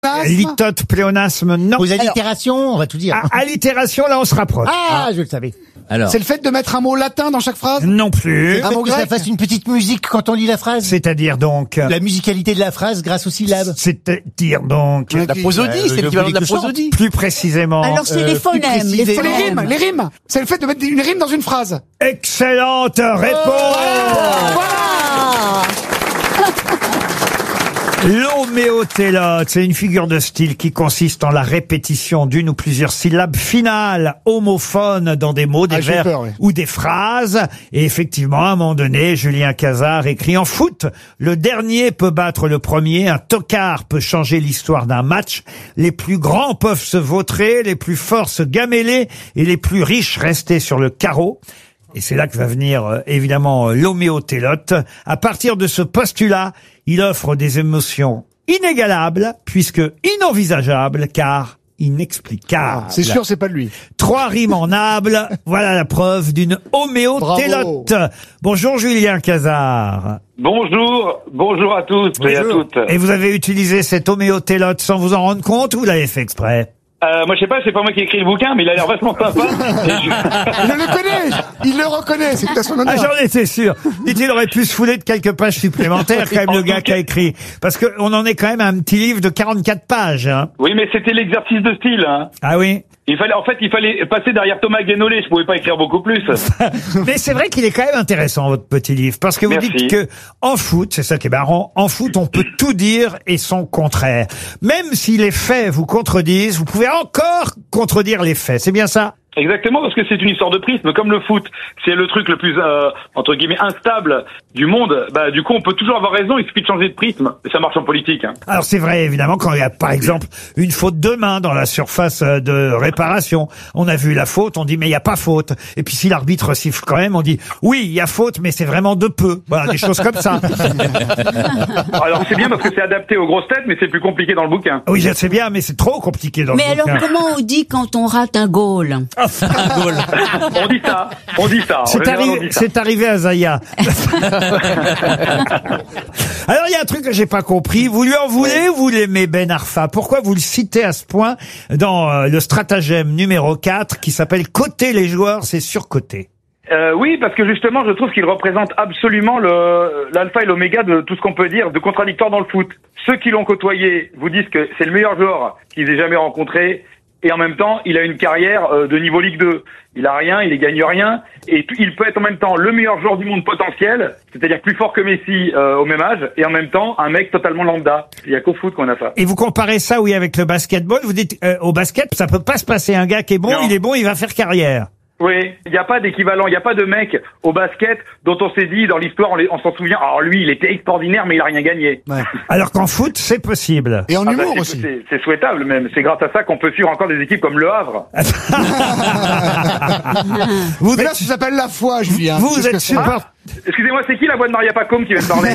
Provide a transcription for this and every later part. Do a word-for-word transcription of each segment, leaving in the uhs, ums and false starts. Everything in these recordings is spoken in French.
Litote, pléonasme, non. Aux allitérations, on va tout dire. À, allitération, là, on se rapproche. Ah, je le savais. Alors. C'est le fait de mettre un mot latin dans chaque phrase? Non plus. Un mot Que ça grec? fasse une petite musique quand on lit la phrase. C'est-à-dire donc. La musicalité de la phrase grâce aux syllabes. C'est-à-dire donc. La prosodie, c'est l'équivalent de la prosodie. Plus précisément. Alors c'est Euh, les plus phonèmes, les précisément. Les phonèmes. rimes, les rimes. C'est le fait de mettre une rime dans une phrase. Excellente réponse. L'homéotélote, c'est une figure de style qui consiste en la répétition d'une ou plusieurs syllabes finales homophones dans des mots, des Ah, j'ai vers peur, oui. ou des phrases. Et effectivement, à un moment donné, Julien Cazard écrit en foot, le dernier peut battre le premier, un tocard peut changer l'histoire d'un match, les plus grands peuvent se vautrer, les plus forts se gameler et les plus riches rester sur le carreau. Et c'est là que va venir, euh, évidemment, euh, l'homéotélote. À partir de ce postulat, il offre des émotions inégalables, puisque inenvisageables, car inexplicables. C'est sûr, c'est pas de lui. Trois rimes en able, voilà la preuve d'une homéotélote. Bonjour Julien Cazard. Bonjour, bonjour à tous et à toutes. Et vous avez utilisé cette homéotélote sans vous en rendre compte ou vous l'avez fait exprès? Euh, moi je sais pas, c'est pas moi qui ai écrit le bouquin, mais il a l'air vachement sympa. Et je- Je le connais. Il le reconnaît. C'est tout à son Ah, honneur. j'en étais sûr. Dit-il aurait pu se fouler de quelques pages supplémentaires, quand même, En le tout gars cas- qui a écrit. Parce que on en est quand même à un petit livre de quarante-quatre pages, hein. Oui, mais c'était l'exercice de style. Hein. Ah oui? Il fallait, en fait, il fallait passer derrière Thomas Guénolé. Je pouvais pas écrire beaucoup plus. Mais c'est vrai qu'il est quand même intéressant, votre petit livre. Parce que vous Merci. dites que, en foot, c'est ça qui est marrant, en foot, on peut tout dire et son contraire. Même si les faits vous contredisent, vous pouvez encore contredire les faits. C'est bien ça? Exactement, parce que c'est une histoire de prisme. Comme le foot, c'est le truc le plus, euh, entre guillemets, instable du monde. Bah, du coup, on peut toujours avoir raison. Il suffit de changer de prisme. Et ça marche en politique. Hein. Alors c'est vrai, évidemment, quand il y a, par exemple, une faute de main dans la surface euh, de réparation. On a vu la faute, on dit, mais il n'y a pas faute. Et puis si l'arbitre siffle quand même, on dit, oui, il y a faute, mais c'est vraiment de peu. Voilà, des choses comme ça. Alors c'est bien parce que c'est adapté aux grosses têtes, mais c'est plus compliqué dans le bouquin. Oui, je sais bien, mais c'est trop compliqué dans Mais le alors bouquin. comment on dit quand on rate un goal? On dit ça, on dit ça. En C'est général, on arrivé, dit ça. c'est arrivé à Zaya. Alors il y a un truc que j'ai pas compris. Vous lui en voulez ou vous l'aimez, Ben Arfa? Pourquoi vous le citez à ce point dans euh, le stratagème numéro quatre qui s'appelle Coter les joueurs, c'est surcoté? Euh, oui, parce que justement, je trouve qu'il représente absolument le l'alpha et l'oméga de tout ce qu'on peut dire de contradictoire dans le foot. Ceux qui l'ont côtoyé vous disent que c'est le meilleur joueur qu'ils aient jamais rencontré, et en même temps, il a une carrière euh, de niveau Ligue deux. Il a rien, il ne gagne rien, et p- il peut être en même temps le meilleur joueur du monde potentiel, c'est-à-dire plus fort que Messi euh, au même âge, et en même temps un mec totalement lambda. Il y a qu'au foot qu'on a ça. Et vous comparez ça, oui, avec le basketball. Vous dites, euh, au basket, ça peut pas se passer. Un gars qui est bon, Non. il est bon, il va faire carrière. Oui, il n'y a pas d'équivalent, il n'y a pas de mec au basket dont on s'est dit dans l'histoire, on, les- on s'en souvient, alors lui il était extraordinaire mais il a rien gagné. Ouais. Alors qu'en foot, c'est possible. Et en Ah bah, humour c'est- aussi. c'est- C'est souhaitable même, c'est grâce à ça qu'on peut suivre encore des équipes comme Le Havre. Vous Mais là, êtes, ça s'appelle la foi, Julien. vous C'est ce êtes que c'est. support- Excusez-moi, c'est qui la voix de Maria Pacôme qui vient de parler?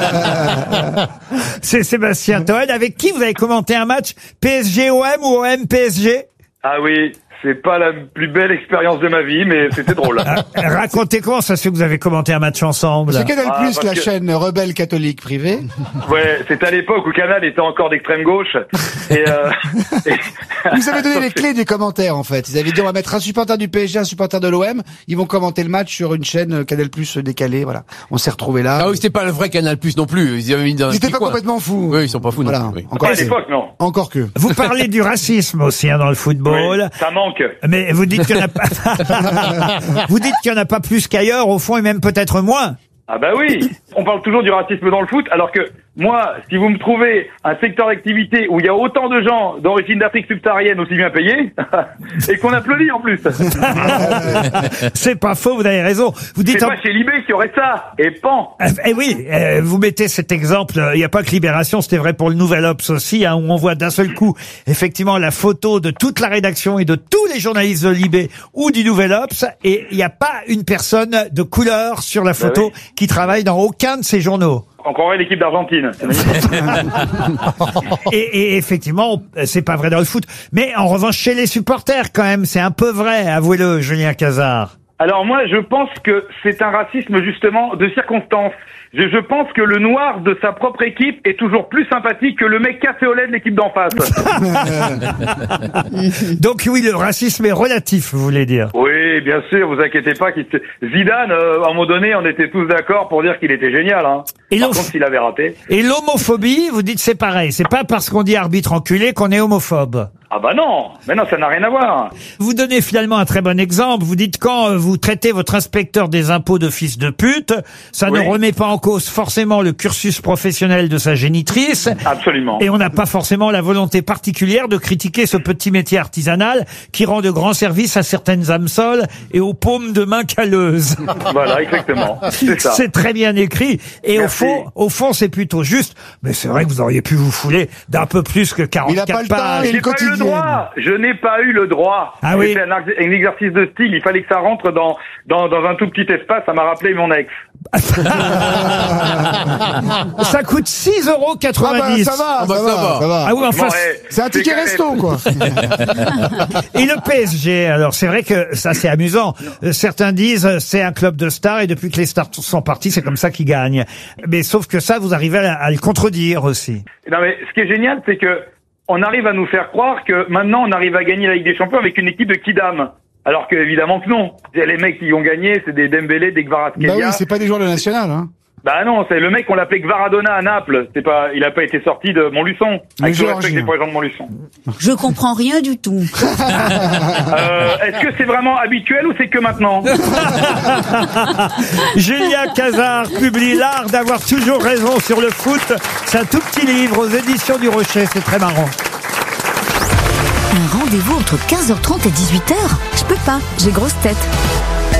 c'est Sébastien Toen. Avec qui vous avez commenté un match? P S G O M ou O M P S G? Ah oui, c'est pas la plus belle expérience de ma vie, mais c'était drôle. Racontez comment ça se fait que vous avez commenté un match ensemble. C'est Canal+, Ah, Plus, parce la que- chaîne rebelle catholique privée. Ouais, c'était à l'époque où Canal était encore d'extrême gauche. Et, euh, et- Vous avez donné les clés des commentaires, en fait. Ils avaient dit, on va mettre un supporter du P S G, un supporter de l'O M. Ils vont commenter le match sur une chaîne euh, Canal+, décalée, voilà. On s'est retrouvés là. Ah oui, c'était pas le vrai Canal Plus non plus. Ils avaient mis dans un Ils étaient petit pas coin. complètement fous. Oui, ils sont pas fous Voilà. non plus. oui. Encore, à que- l'époque, non. encore que. Vous parlez du racisme aussi hein, dans le football. Oui, ça manque. Mais vous dites qu'il n'y en a pas. vous dites qu'il n'y en a pas plus qu'ailleurs, au fond, et même peut-être moins. Ah bah oui, on parle toujours du racisme dans le foot, alors que moi, si vous me trouvez un secteur d'activité où il y a autant de gens d'origine d'Afrique subsaharienne aussi bien payés, et qu'on applaudit en plus. C'est pas faux, vous avez raison. Vous dites C'est en- pas chez Libé qu'il y aurait ça, et pan. Eh oui, euh, vous mettez cet exemple, il n'y a pas que Libération, c'était vrai pour le Nouvel Obs aussi, hein, où on voit d'un seul coup, effectivement, la photo de toute la rédaction et de tous les journalistes de Libé ou du Nouvel Obs, et il n'y a pas une personne de couleur sur la photo Bah oui. qui travaille dans aucun de ces journaux. On croirait l'équipe d'Argentine. C'est magnifique. Et, et effectivement, c'est pas vrai dans le foot. Mais en revanche, chez les supporters, quand même, c'est un peu vrai, avouez-le, Julien Cazard. Alors moi, je pense que c'est un racisme justement de circonstance. Je, je pense que le noir de sa propre équipe est toujours plus sympathique que le mec café au lait de l'équipe d'en face. Donc oui, le racisme est relatif, vous voulez dire. Oui, bien sûr, vous inquiétez pas. Qu'il... Zidane, euh, à un moment donné, on était tous d'accord pour dire qu'il était génial. Hein. Et Par l'off- contre, s'il avait raté... Et l'homophobie, vous dites c'est pareil. C'est pas parce qu'on dit arbitre enculé qu'on est homophobe. Ah bah non, mais non, ça n'a rien à voir. Vous donnez finalement un très bon exemple. Vous dites quand euh, vous traitez votre inspecteur des impôts de fils de pute, ça Oui. ne remet pas en cause forcément le cursus professionnel de sa génitrice. Absolument. Et on n'a pas forcément la volonté particulière de critiquer ce petit métier artisanal qui rend de grands services à certaines âmes seules et aux paumes de mains calleuses. Voilà, exactement. C'est ça. C'est très bien écrit. Et au Merci. fond, au fond, c'est plutôt juste. Mais c'est vrai que vous auriez pu vous fouler d'un peu plus que Il a quarante-quatre pas le temps, pages. il- J'ai pas eu le quotidienne. droit. Je n'ai pas eu le droit. Ah oui. J'ai fait un, ex- un exercice de style. Il fallait que ça rentre dans, dans, dans un tout petit espace. Ça m'a rappelé mon ex. Ça coûte six euros Ah bah, quatre-vingt-dix. ça va, Ah bah, ça, ça va, va. ça va. Ah oui, enfin, Bon, ouais, C'est un ticket quand même- resto, quoi. et le P S G, alors c'est vrai que ça c'est amusant. Euh, Certains disent euh, c'est un club de stars et depuis que les stars sont partis, c'est comme ça qu'ils gagnent. Mais sauf que ça, vous arrivez à, à le contredire aussi. Non mais ce qui est génial, c'est que on arrive à nous faire croire que maintenant on arrive à gagner la Ligue des Champions avec une équipe de Kidam. Alors que évidemment que non. Les mecs qui ont gagné, c'est des Dembélé, des Kvaratskhelia. Bah oui, c'est pas des joueurs de national, hein. Bah non, c'est le mec qu'on l'appelait Kvaradona à Naples. C'est pas, il a pas été sorti de Montluçon. Avec le respect Géorgien. des gens de Montluçon. Je comprends rien du tout. Euh, est-ce que c'est vraiment habituel ou c'est que maintenant? Julien Cazard publie L'art d'avoir toujours raison sur le foot. C'est un tout petit livre aux éditions du Rocher. C'est très marrant. Un rendez-vous entre quinze heures trente et dix-huit heures? Je peux pas, j'ai grosse tête.